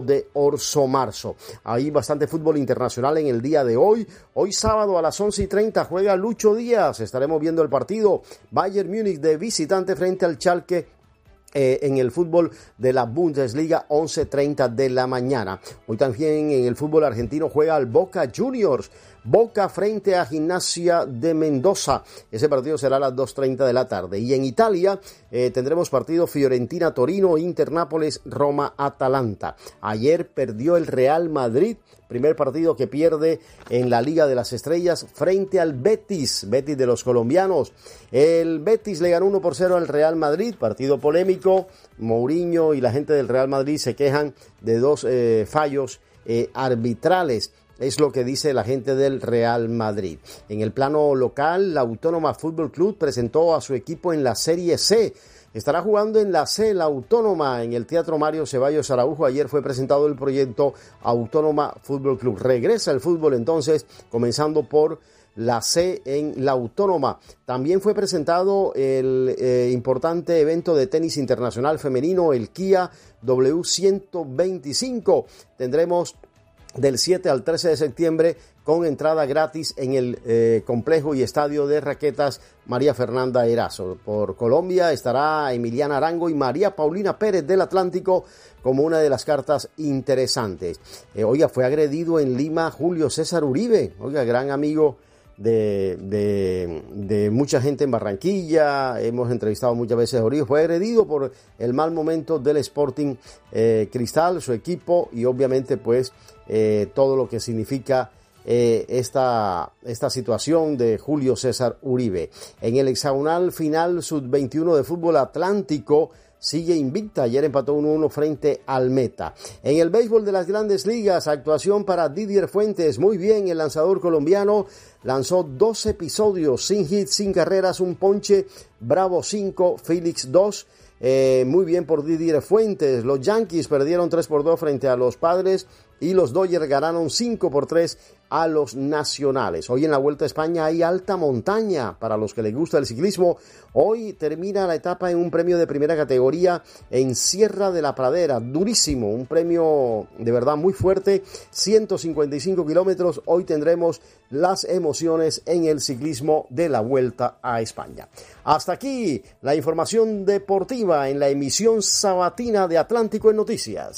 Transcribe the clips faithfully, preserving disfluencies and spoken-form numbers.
de Orso Marzo. Hay bastante fútbol internacional en el día de hoy. Hoy sábado a las once y treinta juega Lucho Díaz. Estaremos viendo el partido Bayern Múnich de visitante frente al Schalke Eh, en el fútbol de la Bundesliga, once treinta de la mañana. Hoy también en el fútbol argentino juega el Boca Juniors, Boca frente a Gimnasia de Mendoza. Ese partido será a las dos treinta de la tarde. Y en Italia eh, tendremos partido Fiorentina-Torino, Inter-Nápoles, Roma-Atalanta. Ayer perdió el Real Madrid, primer partido que pierde en la Liga de las Estrellas frente al Betis, Betis de los colombianos. El Betis le ganó uno por cero al Real Madrid, partido polémico. Mourinho y la gente del Real Madrid se quejan de dos eh, fallos eh, arbitrales. Es lo que dice la gente del Real Madrid. En el plano local, la Autónoma Fútbol Club presentó a su equipo en la Serie C. Estará jugando en la C, la Autónoma, en el Teatro Mario Ceballos Araujo. Ayer fue presentado el proyecto Autónoma Fútbol Club. Regresa el fútbol entonces, comenzando por la C en la Autónoma. También fue presentado el eh, importante evento de tenis internacional femenino, el Kia W ciento veinticinco. Tendremos del siete al trece de septiembre con entrada gratis en el eh, complejo y estadio de raquetas María Fernanda Erazo. Por Colombia estará Emiliana Arango y María Paulina Pérez del Atlántico como una de las cartas interesantes. Eh, oiga, fue agredido en Lima Julio César Uribe, oiga, gran amigo de, de, de mucha gente en Barranquilla. Hemos entrevistado muchas veces a Uribe. Fue agredido por el mal momento del Sporting eh, Cristal, su equipo, y obviamente pues eh, todo lo que significa Eh, esta, esta situación de Julio César Uribe. En el hexagonal final sub veintiuno de fútbol, Atlántico sigue invicta. Ayer empató uno a uno frente al Meta. En el béisbol de las Grandes Ligas, actuación para Didier Fuentes. Muy bien, el lanzador colombiano lanzó dos episodios, sin hits, sin carreras, un ponche. Bravo cinco, Felix dos. Eh, muy bien por Didier Fuentes. Los Yankees perdieron tres por dos frente a los Padres y los Dodgers ganaron cinco por tres a los Nacionales. Hoy en la Vuelta a España hay alta montaña para los que les gusta el ciclismo. Hoy termina la etapa en un premio de primera categoría en Sierra de la Pradera, durísimo, un premio de verdad muy fuerte, ciento cincuenta y cinco kilómetros. Hoy tendremos las emociones en el ciclismo de la Vuelta a España. Hasta aquí la información deportiva en la emisión sabatina de Atlántico en Noticias.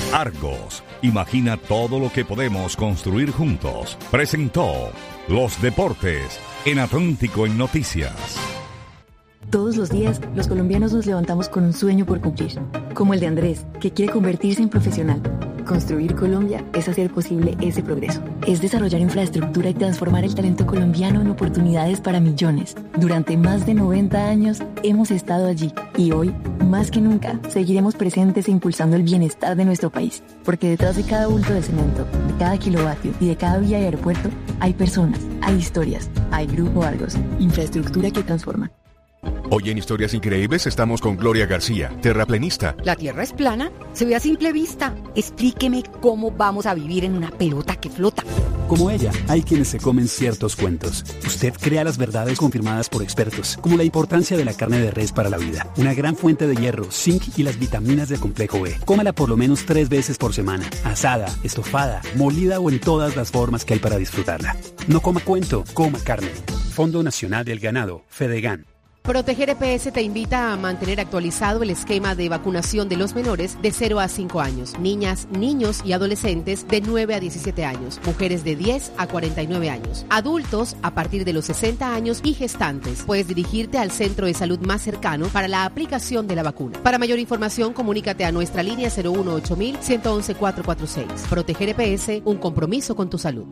Argos, imagina todo lo que podemos construir juntos. Presentó Los Deportes en Atlántico en Noticias. Todos los días, los colombianos nos levantamos con un sueño por cumplir, como el de Andrés, que quiere convertirse en profesional. Construir Colombia es hacer posible ese progreso. Es desarrollar infraestructura y transformar el talento colombiano en oportunidades para millones. Durante más de noventa años hemos estado allí y hoy, más que nunca, seguiremos presentes e impulsando el bienestar de nuestro país. Porque detrás de cada bulto de cemento, de cada kilovatio y de cada vía y aeropuerto, hay personas, hay historias, hay Grupo Argos, infraestructura que transforma. Hoy en Historias Increíbles estamos con Gloria García, terraplenista. ¿La Tierra es plana? Se ve a simple vista. Explíqueme cómo vamos a vivir en una pelota que flota. Como ella, hay quienes se comen ciertos cuentos. Usted crea las verdades confirmadas por expertos, como la importancia de la carne de res para la vida, una gran fuente de hierro, zinc y las vitaminas del complejo B. Cómala por lo menos tres veces por semana, asada, estofada, molida o en todas las formas que hay para disfrutarla. No coma cuento, coma carne. Fondo Nacional del Ganado, Fedegan. Proteger E P S te invita a mantener actualizado el esquema de vacunación de los menores de cero a cinco años, niñas, niños y adolescentes de nueve a diecisiete años, mujeres de diez a cuarenta y nueve años, adultos a partir de los sesenta años y gestantes. Puedes dirigirte al centro de salud más cercano para la aplicación de la vacuna. Para mayor información, comunícate a nuestra línea cero uno ocho mil, ciento once, cuatrocientos cuarenta y seis. Proteger E P S, un compromiso con tu salud.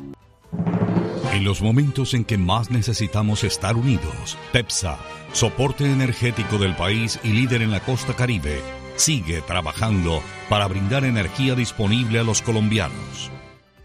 En los momentos en que más necesitamos estar unidos, TEPSA, soporte energético del país y líder en la costa Caribe, sigue trabajando para brindar energía disponible a los colombianos.